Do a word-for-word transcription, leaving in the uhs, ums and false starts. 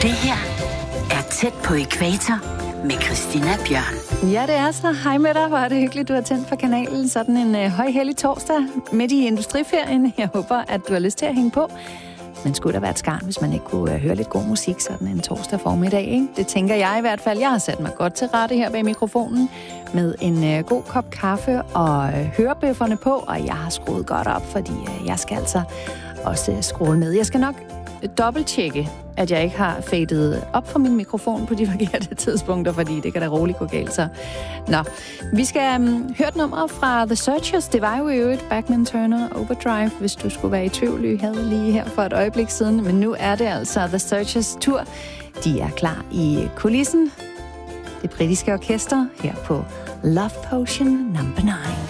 Det her er Tæt på ækvator med Christina Bjørn. Ja, det er så. Hej med dig. Hvor er det hyggeligt, du har tændt for kanalen. Sådan en øh, højhellig torsdag midt i industriferien. Jeg håber, at du har lyst til at hænge på. Men skulle der være et skarn, hvis man ikke kunne øh, høre lidt god musik sådan en torsdag formiddag, ikke? Det tænker jeg i hvert fald. Jeg har sat mig godt til rette her bag mikrofonen med en øh, god kop kaffe og øh, hørebøfferne på. Og jeg har skruet godt op, fordi øh, jeg skal altså også øh, skrue med. Jeg skal nok dobbelttjekke, at jeg ikke har fadet op for min mikrofon på de forkerte tidspunkter, fordi det kan da roligt gå galt. Så. Nå, vi skal um, høre et nummer fra The Searchers. Det var jo i øvrigt Bachman Turner Overdrive, hvis du skulle være i tvivl. Vi havde lige her for et øjeblik siden, men nu er det altså The Searchers tur. De er klar i kulissen. Det britiske orkester her på Love Potion number nine.